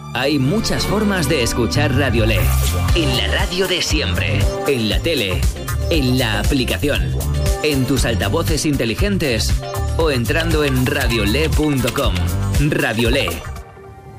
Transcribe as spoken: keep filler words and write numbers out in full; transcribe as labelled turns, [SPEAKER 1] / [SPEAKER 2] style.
[SPEAKER 1] Hay muchas formas de escuchar Radiolé. En la radio de siempre, en la tele, en la aplicación, en tus altavoces inteligentes o entrando en radiolé punto com. Radiolé.